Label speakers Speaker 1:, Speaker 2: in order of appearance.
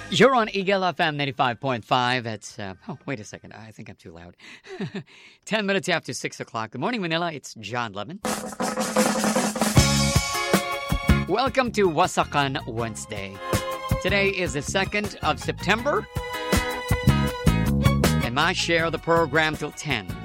Speaker 1: You're on Eagle FM 95.5. It's, wait a second. I think I'm too loud. 10 minutes after 6 o'clock. Good morning, Manila. It's John Lemon. Welcome to Wasakan Wednesday. Today is the 2nd of September. And my share of the program till 10.